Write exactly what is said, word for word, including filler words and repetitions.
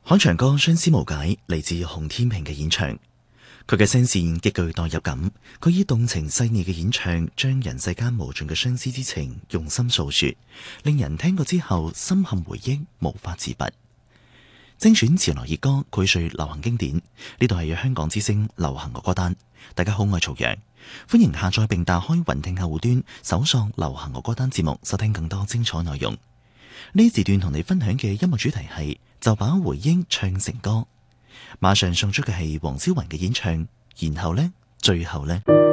開場歌相思無解，嚟自洪天平嘅演唱。佢嘅聲線極具代入感，佢以動情細膩嘅演唱，將人世間無盡嘅相思之情用心訴說，令人聽過之後深陷回憶，無法自拔。精選潮流熱歌，膾萃流行經典。呢度係香港之聲流行樂歌單。大家好，我係曹陽，歡迎下載並打開雲聽客戶端，搜索流行樂歌單節目，收聽更多精彩內容。呢時段同你分享嘅音樂主題係就把回憶唱成歌。馬上送出嘅係黃昭雲嘅演唱，然後呢，最後呢。